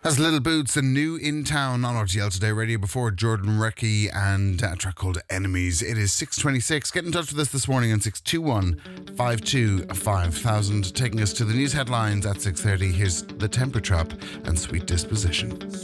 That's Little Boots and New in Town on RTL Today Radio before Jordan Reckie and a track called Enemies. It is 6:26. Get in touch with us this morning on 621 52 5000. Taking us to the news headlines at 6:30. Here's The Temper Trap and Sweet Disposition.